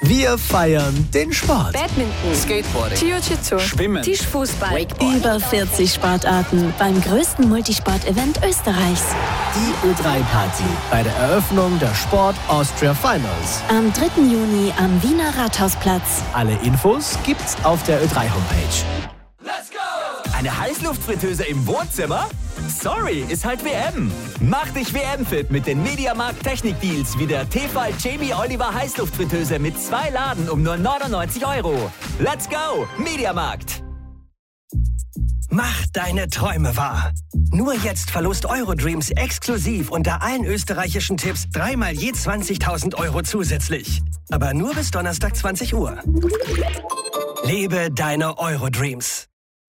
Wir feiern den Sport. Badminton, Skateboarding, Jiu-Jitsu, Schwimmen, Tischfußball, Wakeboard. Über 40 Sportarten beim größten Multisport-Event Österreichs. Die Ö3-Party bei der Eröffnung der Sport Austria Finals. Am 3. Juni am Wiener Rathausplatz. Alle Infos gibt's auf der Ö3-Homepage. Eine Heißluftfritteuse im Wohnzimmer? Sorry, ist halt WM. Mach dich WM-fit mit den MediaMarkt Technik-Deals wie der Tefal Jamie Oliver Heißluftfritteuse mit 2 Laden um nur 99 €. Let's go, MediaMarkt! Mach deine Träume wahr. Nur jetzt Verlust Eurodreams exklusiv unter allen österreichischen Tipps 3-mal je 20.000 € zusätzlich. Aber nur bis Donnerstag 20 Uhr. Lebe deine Eurodreams.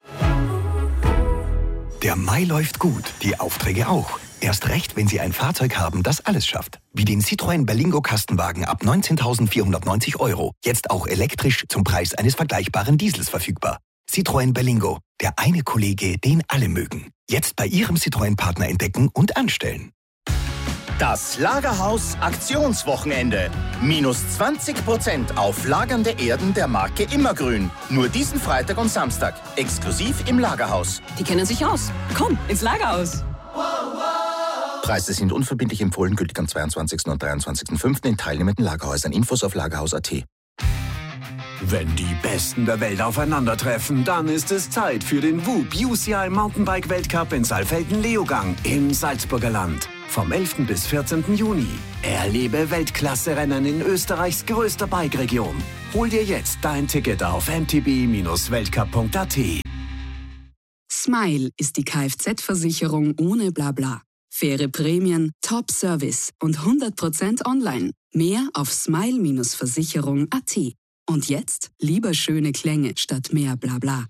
Der Mai läuft gut, die Aufträge auch. Erst recht, wenn Sie ein Fahrzeug haben, das alles schafft. Wie den Citroën Berlingo Kastenwagen ab 19.490 €. Jetzt auch elektrisch zum Preis eines vergleichbaren Diesels verfügbar. Citroën Berlingo, der eine Kollege, den alle mögen. Jetzt bei Ihrem Citroën-Partner entdecken und anstellen. Das Lagerhaus Aktionswochenende. Minus 20% auf lagernde Erden der Marke Immergrün. Nur diesen Freitag und Samstag. Exklusiv im Lagerhaus. Die kennen sich aus. Komm, ins Lagerhaus. Preise sind unverbindlich empfohlen, gültig am 22. und 23.05. in teilnehmenden Lagerhäusern. Infos auf lagerhaus.at. Wenn die Besten der Welt aufeinandertreffen, dann ist es Zeit für den WUB UCI Mountainbike Weltcup in Saalfelden-Leogang im Salzburger Land. Vom 11. bis 14. Juni. Erlebe Weltklasse-Rennen in Österreichs größter Bike-Region. Hol dir jetzt dein Ticket auf mtb-weltcup.at. Smile ist die Kfz-Versicherung ohne Blabla. Faire Prämien, Top-Service und 100% online. Mehr auf smile-versicherung.at. Und jetzt lieber schöne Klänge statt mehr Blabla.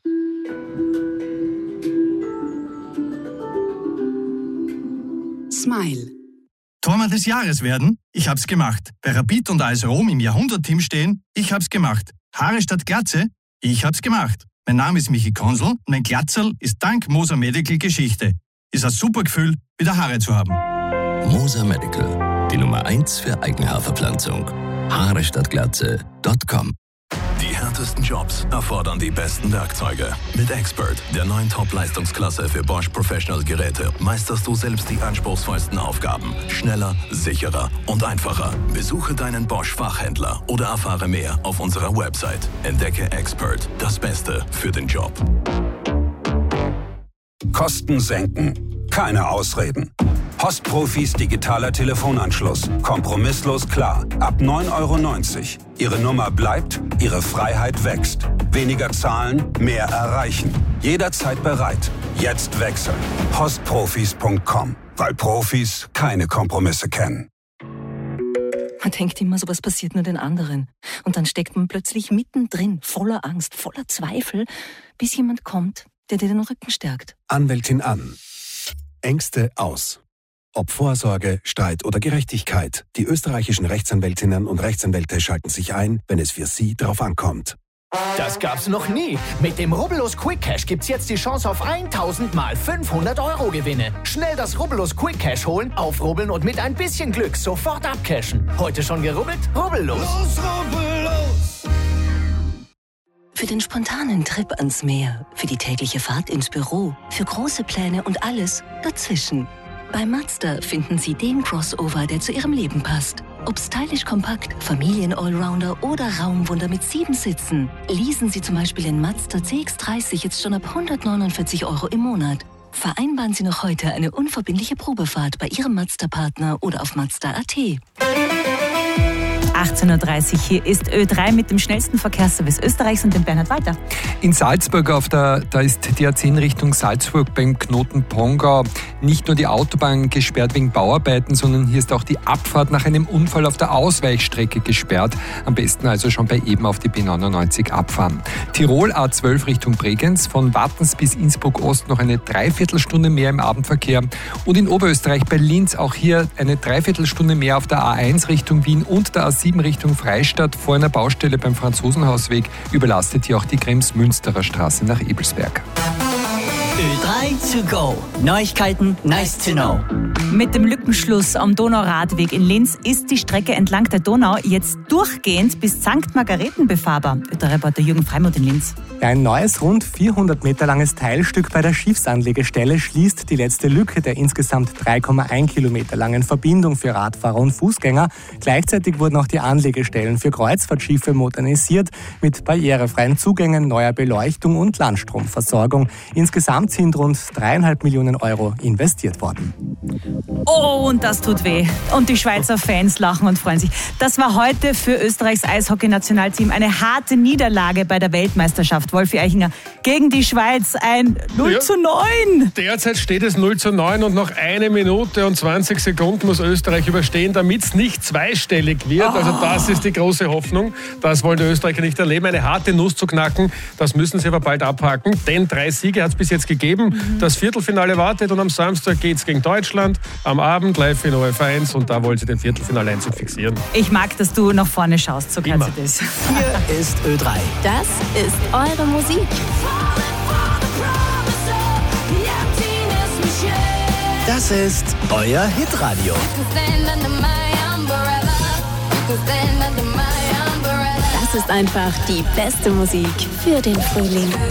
Smile. Torwart des Jahres werden? Ich hab's gemacht. Bei Rapid und AS Rom im Jahrhundertteam stehen? Ich hab's gemacht. Haare statt Glatze? Ich hab's gemacht. Mein Name ist Michi Konsel und mein Glatzerl ist dank Moser Medical Geschichte. Ist ein super Gefühl, wieder Haare zu haben. Moser Medical, die Nummer 1 für Eigenhaarverpflanzung. Haare-statt-Glatze.com. Die härtesten Jobs erfordern die besten Werkzeuge. Mit Expert, der neuen Top-Leistungsklasse für Bosch Professional Geräte, meisterst du selbst die anspruchsvollsten Aufgaben. Schneller, sicherer und einfacher. Besuche deinen Bosch-Fachhändler oder erfahre mehr auf unserer Website. Entdecke Expert, das Beste für den Job. Kosten senken. Keine Ausreden. Postprofis digitaler Telefonanschluss. Kompromisslos klar. Ab 9,90 €. Ihre Nummer bleibt, Ihre Freiheit wächst. Weniger zahlen, mehr erreichen. Jederzeit bereit. Jetzt wechseln. Postprofis.com. Weil Profis keine Kompromisse kennen. Man denkt immer, sowas passiert nur den anderen. Und dann steckt man plötzlich mittendrin, voller Angst, voller Zweifel, bis jemand kommt, der dir den Rücken stärkt. Anwältin an. Ängste aus. Ob Vorsorge, Streit oder Gerechtigkeit, die österreichischen Rechtsanwältinnen und Rechtsanwälte schalten sich ein, wenn es für sie drauf ankommt. Das gab's noch nie. Mit dem Rubbellos Quick Cash gibt's jetzt die Chance auf 1000 mal 500 € Gewinne. Schnell das Rubbellos Quick Cash holen, aufrubbeln und mit ein bisschen Glück sofort abcashen. Heute schon gerubbelt? Rubbellos. Los, rubbellos! Für den spontanen Trip ans Meer, für die tägliche Fahrt ins Büro, für große Pläne und alles dazwischen. Bei Mazda finden Sie den Crossover, der zu Ihrem Leben passt. Ob stylisch kompakt, Familien-Allrounder oder Raumwunder mit 7 Sitzen. Leasen Sie zum Beispiel den Mazda CX-30 jetzt schon ab 149 € im Monat. Vereinbaren Sie noch heute eine unverbindliche Probefahrt bei Ihrem Mazda-Partner oder auf Mazda.at. 18:30 Uhr, hier ist Ö3 mit dem schnellsten Verkehrsservice Österreichs und dem Bernhard Walter. In Salzburg da ist die A10 Richtung Salzburg beim Knoten Pongau nicht nur die Autobahn gesperrt wegen Bauarbeiten, sondern hier ist auch die Abfahrt nach einem Unfall auf der Ausweichstrecke gesperrt. Am besten also schon bei eben auf die B99 abfahren. Tirol A12 Richtung Bregenz, von Wattens bis Innsbruck Ost noch eine Dreiviertelstunde mehr im Abendverkehr. Und in Oberösterreich bei Linz auch hier eine Dreiviertelstunde mehr auf der A1 Richtung Wien und der A7 Richtung Freistadt vor einer Baustelle beim Franzosenhausweg überlastet hier auch die Krems-Münsterer Straße nach Ebelsberg. Ö3 to go. Neuigkeiten nice to know. Mit dem Lückenschluss am Donauradweg in Linz ist die Strecke entlang der Donau jetzt durchgehend bis St. Margareten befahrbar. Ö3-Reporter Jürgen Freimuth in Linz. Ein neues, rund 400 Meter langes Teilstück bei der Schiffsanlegestelle schließt die letzte Lücke der insgesamt 3,1 Kilometer langen Verbindung für Radfahrer und Fußgänger. Gleichzeitig wurden auch die Anlegestellen für Kreuzfahrtschiffe modernisiert mit barrierefreien Zugängen, neuer Beleuchtung und Landstromversorgung. Insgesamt sind rund 3,5 Millionen Euro investiert worden. Oh, und das tut weh. Und die Schweizer Fans lachen und freuen sich. Das war heute für Österreichs Eishockey-Nationalteam eine harte Niederlage bei der Weltmeisterschaft. Wolfi Eichinger gegen die Schweiz ein 0:9. Derzeit steht es 0:9 und noch 1 Minute und 20 Sekunden muss Österreich überstehen, damit es nicht zweistellig wird. Also das ist die große Hoffnung. Das wollen die Österreicher nicht erleben. Eine harte Nuss zu knacken, das müssen sie aber bald abhaken. Denn 3 Siege hat es bis jetzt gegeben. Das Viertelfinale wartet und am Samstag geht es gegen Deutschland. Am Abend live in ORF1 und da wollen sie den Viertelfinaleinzug fixieren. Ich mag, dass du nach vorne schaust, so kannst du das. Hier ist Ö3. Das ist eure Musik. Das ist euer Hitradio. Das ist einfach die beste Musik für den Frühling.